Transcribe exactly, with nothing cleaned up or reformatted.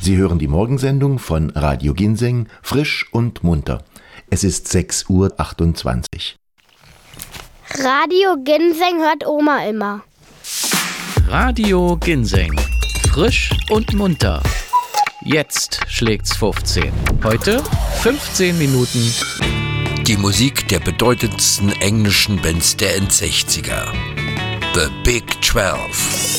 Sie hören die Morgensendung von Radio Ginseng, frisch und munter. Es ist sechs Uhr achtundzwanzig. Radio Ginseng hört Oma immer. Radio Ginseng, frisch und munter. Jetzt schlägt's fünfzehn. Heute fünfzehn Minuten. Die Musik der bedeutendsten englischen Bands der Endsechziger. The Big Twelve.